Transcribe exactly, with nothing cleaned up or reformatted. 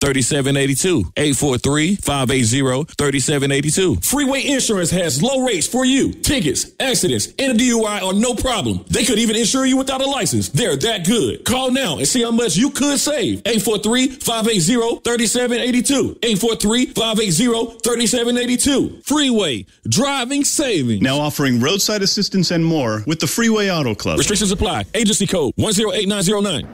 thirty-seven eighty-two. eight four three, five eight zero, three seven eight two. Freeway Insurance has low rates for you. Tickets, accidents, and a D U I are no problem. They could even insure you without a license. They're that good. Call now and see how much you could save. eight four three, five eight zero, three seven eight two. eight four three, five eight zero, three seven eight two. Freeway, driving savings. Now offering roadside assistance and more with the Freeway Auto Club. Restrictions apply. Agency code one zero eight nine zero nine.